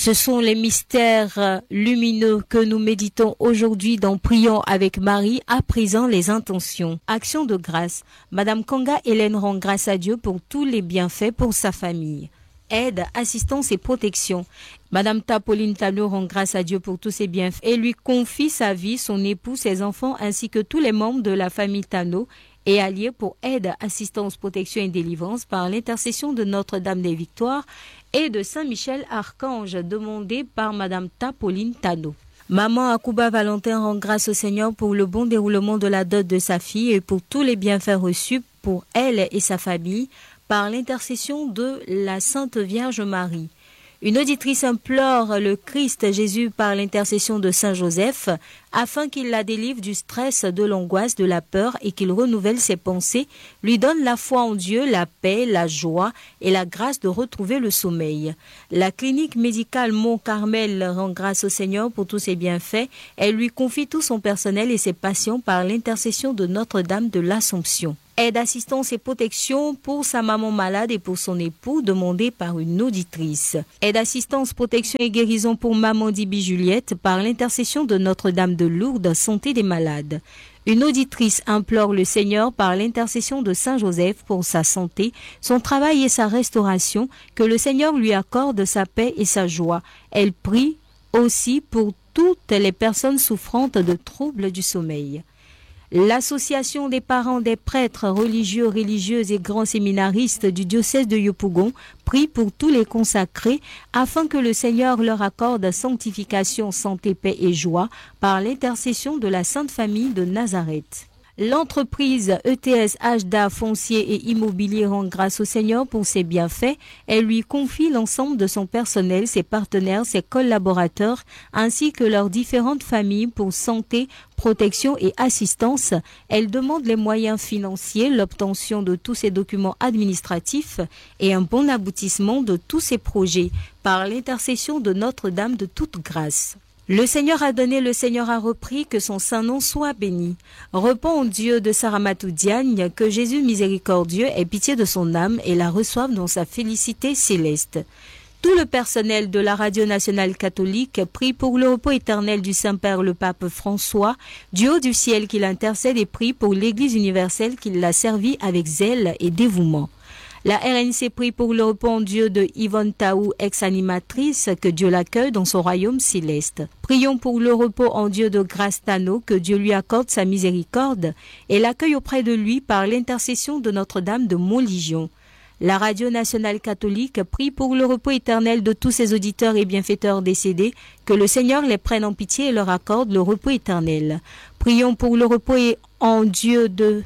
Ce sont les mystères lumineux que nous méditons aujourd'hui dans Prions avec Marie, à présent les intentions. Action de grâce. Madame Kanga Hélène rend grâce à Dieu pour tous les bienfaits pour sa famille. Aide, assistance et protection. Madame Pauline Tano rend grâce à Dieu pour tous ses bienfaits et lui confie sa vie, son époux, ses enfants ainsi que tous les membres de la famille Tano et alliés pour aide, assistance, protection et délivrance par l'intercession de Notre-Dame des Victoires et de Saint-Michel Archange demandé par Madame Pauline Tano. Maman Akuba Valentin rend grâce au Seigneur pour le bon déroulement de la dot de sa fille et pour tous les bienfaits reçus pour elle et sa famille par l'intercession de la Sainte Vierge Marie. Une auditrice implore le Christ Jésus par l'intercession de Saint Joseph afin qu'il la délivre du stress, de l'angoisse, de la peur et qu'il renouvelle ses pensées, lui donne la foi en Dieu, la paix, la joie et la grâce de retrouver le sommeil. La clinique médicale Mont-Carmel rend grâce au Seigneur pour tous ses bienfaits. Elle lui confie tout son personnel et ses patients par l'intercession de Notre-Dame de l'Assomption. Aide, assistance et protection pour sa maman malade et pour son époux, demandé par une auditrice. Aide, assistance, protection et guérison pour maman Dibi Juliette par l'intercession de Notre-Dame de Lourdes, santé des malades. Une auditrice implore le Seigneur par l'intercession de Saint Joseph pour sa santé, son travail et sa restauration, que le Seigneur lui accorde sa paix et sa joie. Elle prie aussi pour toutes les personnes souffrantes de troubles du sommeil. L'association des parents des prêtres religieux, religieuses et grands séminaristes du diocèse de Yopougon prie pour tous les consacrés afin que le Seigneur leur accorde sanctification, santé, paix et joie par l'intercession de la Sainte Famille de Nazareth. L'entreprise ETS HDA Foncier et Immobilier rend grâce au Seigneur pour ses bienfaits. Elle lui confie l'ensemble de son personnel, ses partenaires, ses collaborateurs, ainsi que leurs différentes familles pour santé, protection et assistance. Elle demande les moyens financiers, l'obtention de tous ses documents administratifs et un bon aboutissement de tous ses projets par l'intercession de Notre-Dame de toute grâce. Le Seigneur a donné, le Seigneur a repris, que son saint nom soit béni. Repens, Dieu de Saramatou Diagne, que Jésus miséricordieux ait pitié de son âme et la reçoive dans sa félicité céleste. Tout le personnel de la Radio Nationale Catholique prie pour le repos éternel du Saint-Père le Pape François, du haut du ciel qu'il intercède et prie pour l'Église universelle qui l'a servi avec zèle et dévouement. La RNC prie pour le repos en Dieu de Yvonne Taou, ex-animatrice, que Dieu l'accueille dans son royaume céleste. Prions pour le repos en Dieu de Grâce Tano, que Dieu lui accorde sa miséricorde et l'accueille auprès de lui par l'intercession de Notre-Dame de Montligion. La Radio Nationale Catholique prie pour le repos éternel de tous ses auditeurs et bienfaiteurs décédés, que le Seigneur les prenne en pitié et leur accorde le repos éternel. Prions pour le repos en Dieu de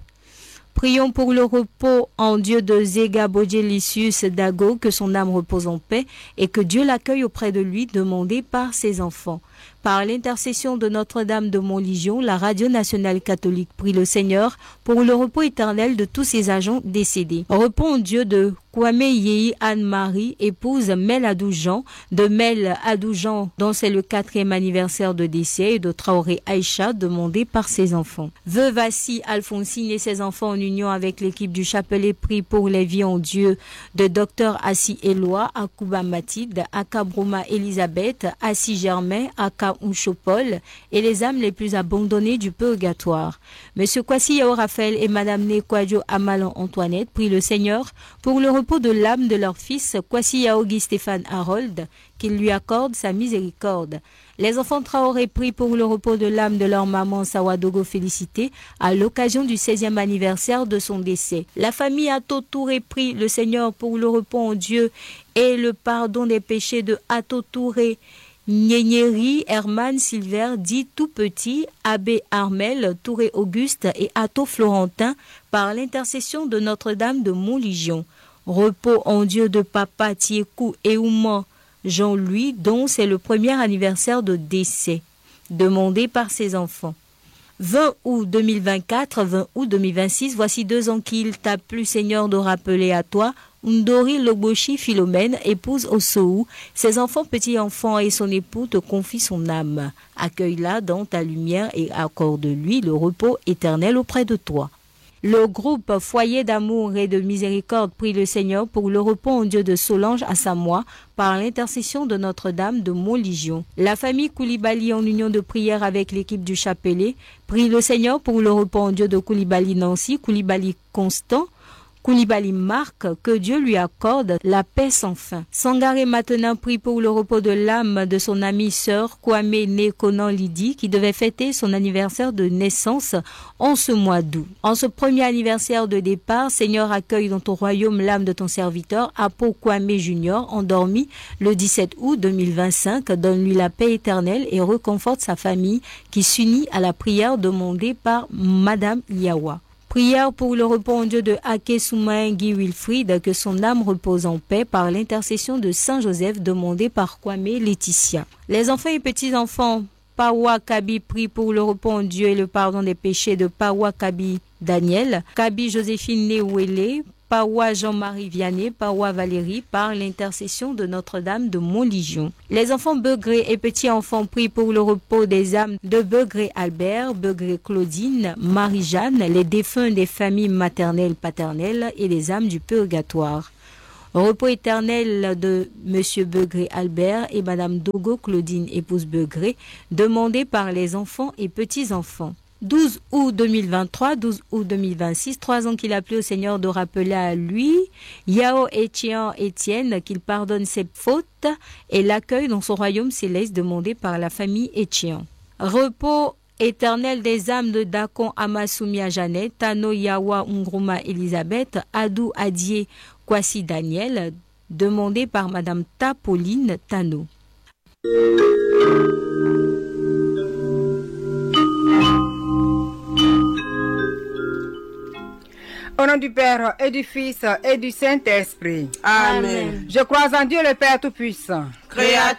Zega Bodjelicius Dago, que son âme repose en paix et que Dieu l'accueille auprès de lui, demandé par ses enfants. Par l'intercession de Notre-Dame de Montligion, la Radio Nationale Catholique prie le Seigneur pour le repos éternel de tous ses agents décédés. Repos en Dieu de Kwame Yei Anne-Marie, épouse Mel Adoujan, de Mel Adoujan, dont c'est le 4e anniversaire de décès, et de Traoré Aïcha, demandé par ses enfants. Veuve Assi Alphonsine et ses enfants en union avec l'équipe du chapelet prie pour les vies en Dieu de Dr Assi Éloi, Akuba Mathilde, Aka Broma Elisabeth, Assi Germain, Aka Unchopol et les âmes les plus abandonnées du purgatoire. Monsieur Kwasi Yao Raphaël et Madame Nekwadjo Amalan Antoinette prient le Seigneur pour le repos de l'âme de leur fils Kwasi Yao Guy Stéphane Harold, qu'il lui accorde sa miséricorde. Les enfants Traoré prient pour le repos de l'âme de leur maman Sawadogo Félicité à l'occasion du 16e anniversaire de son décès. La famille Ato Touré prie le Seigneur pour le repos en Dieu et le pardon des péchés de Ato Touré, Nyényeri, Herman Silver, dit tout petit, Abbé Armel, Touré Auguste et Ato Florentin par l'intercession de Notre-Dame de Montligion. Repos en Dieu de Papa Tiekou et Ouman Jean-Louis, dont c'est le premier anniversaire de décès, demandé par ses enfants. 20 août 2024, 20 août 2026, voici 2 ans qu'il t'a plu, Seigneur, de rappeler à toi Ndori Loboshi Philomène, épouse Osou, ses enfants, petits-enfants et son époux te confient son âme. Accueille-la dans ta lumière et accorde-lui le repos éternel auprès de toi. Le groupe Foyer d'amour et de miséricorde prie le Seigneur pour le repos en Dieu de Solange à Samoa par l'intercession de Notre-Dame de Montligion. La famille Koulibaly en union de prière avec l'équipe du Chapelet prie le Seigneur pour le repos en Dieu de Koulibaly Nancy, Koulibaly Constant, Koulibaly Marc, que Dieu lui accorde la paix sans fin. Sangaré maintenant prie pour le repos de l'âme de son amie sœur Kwame Nekonan Lydie qui devait fêter son anniversaire de naissance en ce mois d'août. En ce premier anniversaire de départ, Seigneur, accueille dans ton royaume l'âme de ton serviteur Apo Kwame Junior, endormi le 17 août 2025. Donne-lui la paix éternelle et reconforte sa famille qui s'unit à la prière demandée par Madame Liawa. Prière pour le repos en Dieu de Ake Soumaïngui Wilfried, que son âme repose en paix par l'intercession de Saint Joseph demandée par Kwame Laetitia. Les enfants et petits-enfants, Pawa Kabi prie pour le repos en Dieu et le pardon des péchés de Pawa Kabi Daniel, Kabi Joséphine Newele, Pawa Jean-Marie Vianney, Pawa Valérie, par l'intercession de Notre-Dame de Montligion. Les enfants Beugré et petits-enfants prient pour le repos des âmes de Beugré Albert, Beugré Claudine, Marie-Jeanne, les défunts des familles maternelles, paternelles et les âmes du purgatoire. Repos éternel de Monsieur Beugré Albert et Madame Dogo Claudine, épouse Beugré, demandé par les enfants et petits-enfants. 12 août 2023, 12 août 2026, 3 ans qu'il a plu au Seigneur de rappeler à lui, Yao Etienne Étienne, qu'il pardonne ses fautes et l'accueille dans son royaume céleste demandé par la famille Etienne. Repos éternel des âmes de Dakon Amasoumia Jeannette, Tano Yawa Ngruma Elisabeth, Adou Adier Kwasi Daniel, demandé par Madame Tapauline Tano. Au nom du Père et du Fils et du Saint-Esprit. Amen. Je crois en Dieu le Père Tout-Puissant, Créateur